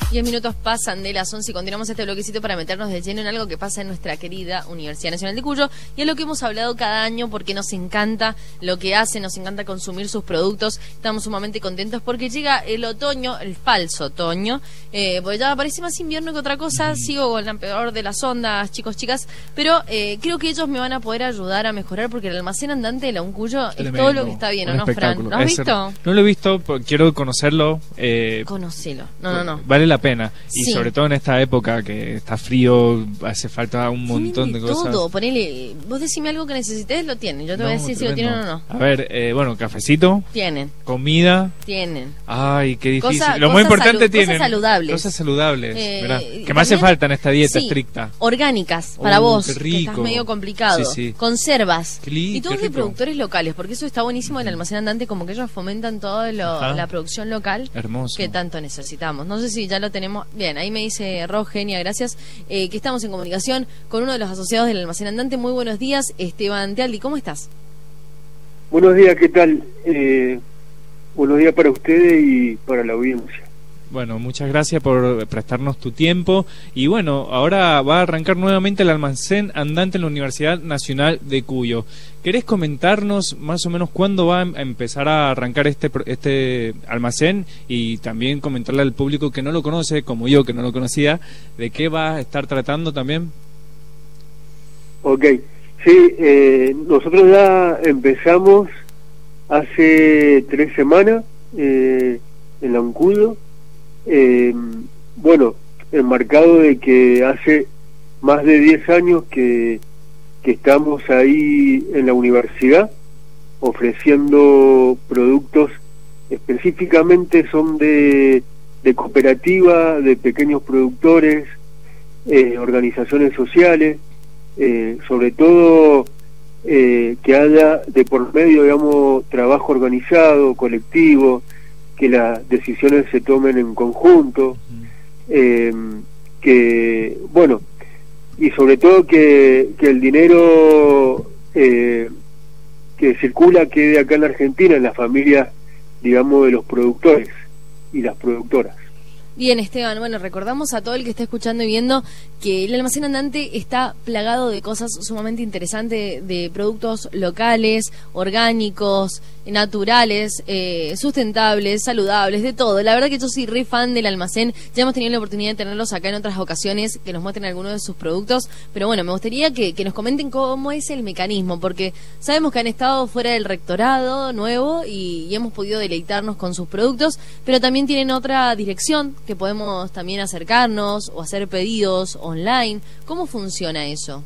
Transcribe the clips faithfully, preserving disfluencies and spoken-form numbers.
Diez minutos pasan de las once y continuamos este bloquecito para meternos de lleno en algo que pasa en nuestra querida Universidad Nacional de Cuyo, y es lo que hemos hablado cada año porque nos encanta lo que hace, nos encanta consumir sus productos. Estamos sumamente contentos porque llega el otoño, el falso otoño, eh, porque ya parece más invierno que otra cosa. Sigo con la peor de las ondas, chicos, chicas, pero eh, creo que ellos me van a poder ayudar a mejorar, porque el almacén andante de la Uncuyo es todo lo que está bien, ¿o no, Fran? ¿Lo has visto? No lo he visto, quiero conocerlo. Eh, Conocelo. No, no, no. Vale la pena. Y sí, sobre todo en esta época que está frío, hace falta un montón de, de cosas. Todo, ponele, vos decime algo que necesites, lo tienen. Yo te no, voy a decir tremendo. si lo tienen o no. A ver, eh, bueno, cafecito. Tienen. Comida. Tienen. Ay, qué difícil. Cosa, lo muy importante salud, tienen. Cosas saludables. Cosas saludables. Eh, Mirá, que también, me hace falta en esta dieta sí, estricta. Orgánicas, para uh, vos, qué rico. que estás medio complicado. Sí, sí. Conservas. Qué li, y todos de productores locales, porque eso está buenísimo en el almacén andante, como que ellos fomentan toda la producción local. Hermoso. Que tanto necesitamos. No sé si ya lo tenemos. Bien, ahí me dice Rogenia, gracias, eh, que estamos en comunicación con uno de los asociados del almacén andante. Muy buenos días, Esteban Tealdi, ¿cómo estás? Buenos días, ¿qué tal? Eh, buenos días para ustedes y para la audiencia. Bueno, muchas gracias por prestarnos tu tiempo. Y bueno, ahora va a arrancar nuevamente el almacén andante en la Universidad Nacional de Cuyo. ¿Querés comentarnos más o menos cuándo va a empezar a arrancar este este almacén? Y también comentarle al público que no lo conoce, como yo que no lo conocía, de qué va a estar tratando también. Ok, sí, eh, nosotros ya empezamos hace tres semanas eh, en la Uncuyo. Eh, bueno, enmarcado de que hace más de diez años que, que estamos ahí en la universidad ofreciendo productos, específicamente son de, de cooperativa, de pequeños productores, eh, organizaciones sociales, eh, sobre todo eh, que haya de por medio, digamos, trabajo organizado, colectivo, que las decisiones se tomen en conjunto, eh, que, bueno, y sobre todo que, que el dinero eh, que circula quede acá en la Argentina, en las familias, digamos, de los productores y las productoras. Bien, Esteban, bueno, recordamos a todo el que está escuchando y viendo que el almacén andante está plagado de cosas sumamente interesantes, de productos locales, orgánicos, naturales, eh, sustentables, saludables, de todo. La verdad que yo soy re fan del almacén. Ya hemos tenido la oportunidad de tenerlos acá en otras ocasiones, que nos muestren algunos de sus productos, pero bueno, me gustaría que, que nos comenten cómo es el mecanismo, porque sabemos que han estado fuera del rectorado nuevo y, y hemos podido deleitarnos con sus productos, pero también tienen otra dirección que podemos también acercarnos o hacer pedidos online. ¿Cómo funciona eso?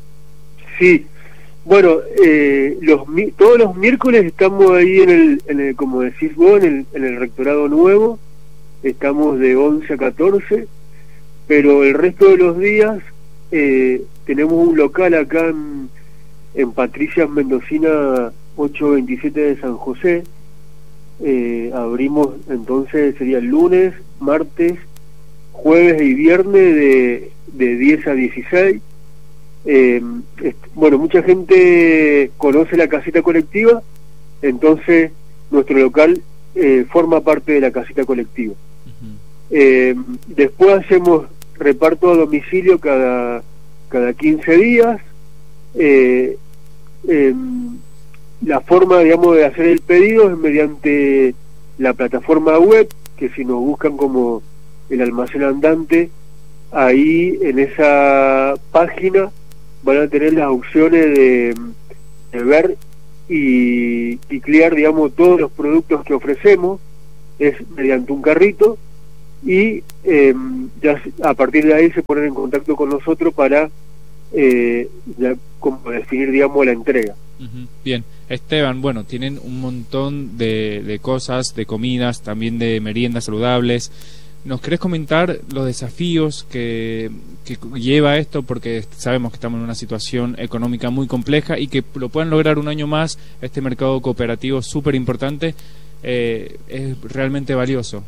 Sí, bueno, eh, los todos los miércoles estamos ahí en el, en el como decís vos, en el, en el rectorado nuevo. Estamos de once a catorce, pero el resto de los días eh, tenemos un local acá en, en Patricia Mendocina ochocientos veintisiete de San José. Eh, abrimos entonces, sería el lunes, martes, jueves y viernes de, de diez a dieciséis. Eh, bueno, mucha gente conoce la casita colectiva, entonces nuestro local eh, forma parte de la casita colectiva. Uh-huh. Eh, después hacemos reparto a domicilio cada, cada quince días. Eh, eh, La forma, digamos, de hacer el pedido es mediante la plataforma web, que si nos buscan como el almacén andante, ahí en esa página van a tener las opciones de, de ver y, y cliar, digamos, todos los productos que ofrecemos. Es mediante un carrito y eh, ya a partir de ahí se ponen en contacto con nosotros para eh, ya como definir, digamos, la entrega. Uh-huh. Bien, Esteban, bueno, tienen un montón de, de cosas, de comidas, también de meriendas saludables. ¿Nos querés comentar los desafíos que, que lleva esto? Porque sabemos que estamos en una situación económica muy compleja y que lo puedan lograr un año más, este mercado cooperativo súper importante, eh, es realmente valioso.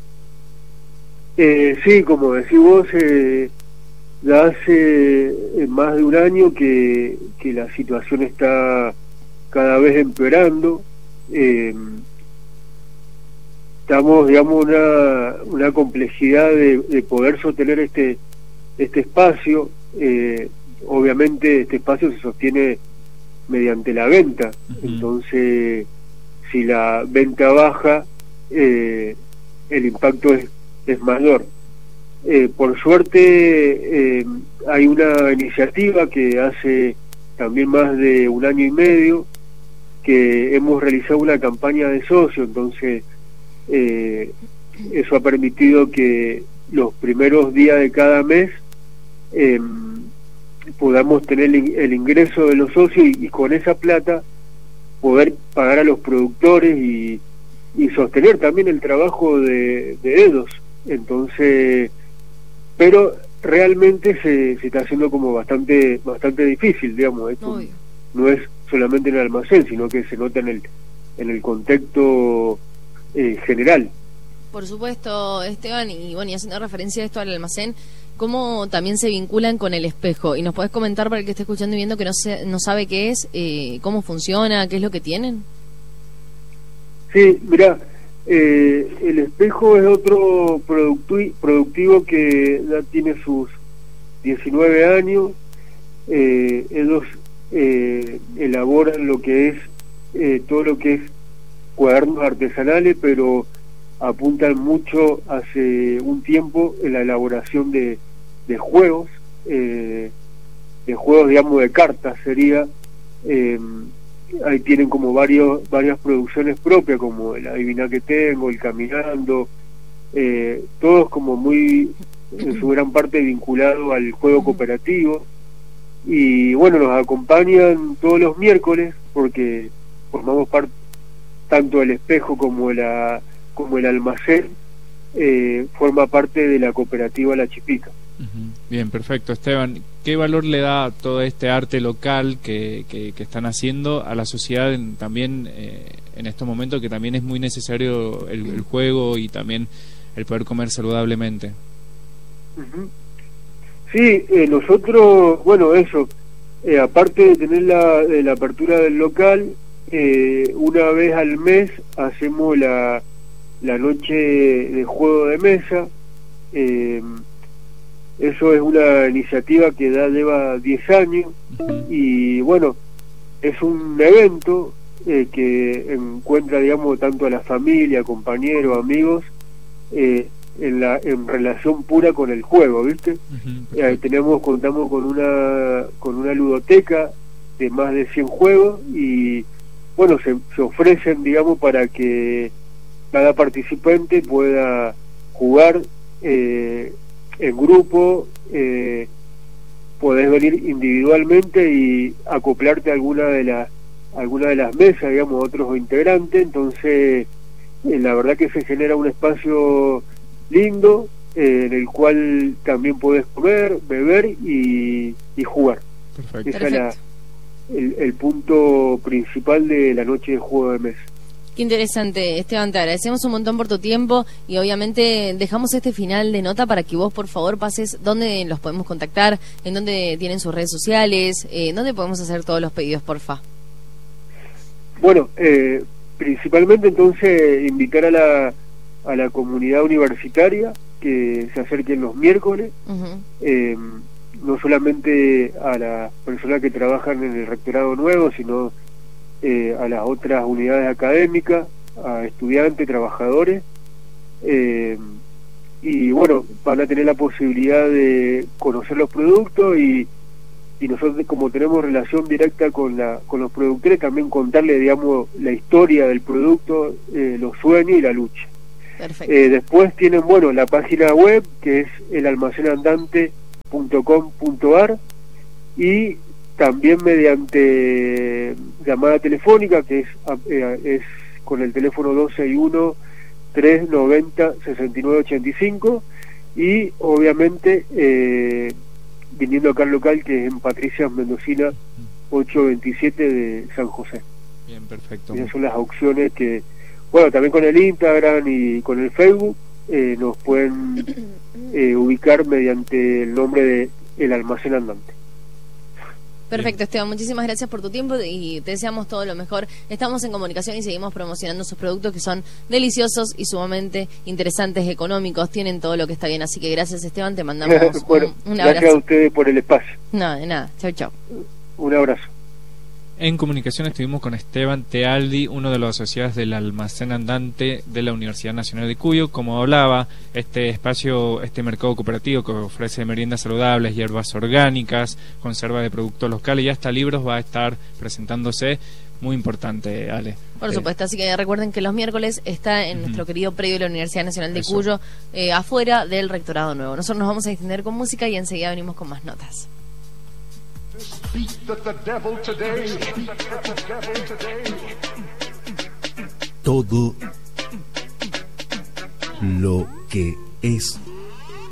Eh, sí, como decís vos, eh, ya hace eh, más de un año que, que la situación está cada vez empeorando. Eh, estamos, digamos, una, una complejidad de, de poder sostener este, este espacio. Eh, obviamente este espacio se sostiene mediante la venta, uh-huh. Entonces si la venta baja, eh, el impacto es, es mayor. Eh, por suerte eh, hay una iniciativa que hace también más de un año y medio que hemos realizado una campaña de socio, entonces eh, eso ha permitido que los primeros días de cada mes eh, podamos tener el, el ingreso de los socios y, y con esa plata poder pagar a los productores y, y sostener también el trabajo de, de ellos. Entonces, pero realmente se, se está haciendo como bastante bastante difícil, digamos. Esto no, no es solamente en el almacén, sino que se nota en el en el contexto eh, general. Por supuesto, Esteban, y bueno, y haciendo referencia a esto al almacén, ¿cómo también se vinculan con el espejo? Y nos podés comentar para el que esté escuchando y viendo que no se, no sabe qué es, eh, cómo funciona, qué es lo que tienen. Sí, mirá, eh, el espejo es otro productu- productivo que ya tiene sus diecinueve años. Eh, ellos eh, elaboran lo que es eh, todo lo que es cuadernos artesanales, pero apuntan mucho hace un tiempo en la elaboración de, de juegos, eh, de juegos, digamos, de cartas sería. Eh, ahí tienen como varios varias producciones propias, como el Adivina que tengo, el Caminando, eh, todos como muy, en su gran parte, vinculados al juego cooperativo. Y bueno, nos acompañan todos los miércoles, porque formamos parte, tanto el espejo como la como el almacén, eh, forma parte de la cooperativa La Chipita. Uh-huh. Bien, perfecto. Esteban, ¿qué valor le da todo este arte local que, que, que están haciendo a la sociedad en, también eh, en estos momentos, que también es muy necesario el, el juego y también el poder comer saludablemente? Uh-huh. Sí, eh, nosotros, bueno, eso, eh, aparte de tener la, de la apertura del local, eh, una vez al mes hacemos la la noche de juego de mesa. Eh, eso es una iniciativa que ya lleva diez años y bueno, es un evento eh, que encuentra, digamos, tanto a la familia, compañeros, amigos, eh, en la en relación pura con el juego, ¿viste? Uh-huh. Eh, tenemos contamos con una con una ludoteca de más de cien juegos y bueno, se, se ofrecen, digamos, para que cada participante pueda jugar eh, en grupo. Eh, podés venir individualmente y acoplarte a alguna de las alguna de las mesas, digamos, otros integrantes. Entonces eh, la verdad que se genera un espacio lindo eh, en el cual también podés comer, beber y, y jugar. Perfecto. Ese es la, el, el punto principal de la noche de juego de mesa. Qué interesante, Esteban, te agradecemos un montón por tu tiempo y obviamente dejamos este final de nota para que vos, por favor, pases dónde los podemos contactar, en dónde tienen sus redes sociales, eh, dónde podemos hacer todos los pedidos, porfa. Bueno, eh, principalmente entonces invitar a la, a la comunidad universitaria que se acerquen los miércoles, uh-huh. eh, no solamente a las personas que trabajan en el rectorado nuevo, sino Eh, a las otras unidades académicas, a estudiantes, trabajadores, eh, y bueno, van a tener la posibilidad de conocer los productos y, y nosotros, como tenemos relación directa con la con los productores, también contarles, digamos, la historia del producto, eh, los sueños y la lucha. Perfecto. Eh, después tienen, bueno, la página web, que es el almacén andante punto com punto ar, y también mediante llamada telefónica, que es eh, es con el teléfono dos seis uno, tres nueve cero, seis nueve ocho cinco, y obviamente eh, viniendo acá al local, que es en Patricia Mendocina ochocientos veintisiete de San José. Bien, perfecto. Esas son las opciones que, bueno, también con el Instagram y con el Facebook eh, nos pueden eh, ubicar mediante el nombre de El Almacén Andante. Perfecto, Esteban, muchísimas gracias por tu tiempo y te deseamos todo lo mejor. Estamos en comunicación y seguimos promocionando sus productos que son deliciosos y sumamente interesantes, económicos, tienen todo lo que está bien. Así que gracias, Esteban, te mandamos bueno, un, un abrazo. Gracias a ustedes por el espacio. No, de nada, chau, chau. Un abrazo. En comunicación estuvimos con Esteban Tealdi, uno de los asociados del almacén andante de la Universidad Nacional de Cuyo. Como hablaba, este espacio, este mercado cooperativo que ofrece meriendas saludables, hierbas orgánicas, conserva de productos locales y hasta libros va a estar presentándose. Muy importante, Ale. Por eh, supuesto, así que recuerden que los miércoles está en uh-huh. nuestro querido predio de la Universidad Nacional de Eso. Cuyo, eh, afuera del Rectorado Nuevo. Nosotros nos vamos a extender con música y enseguida venimos con más notas. Todo lo que es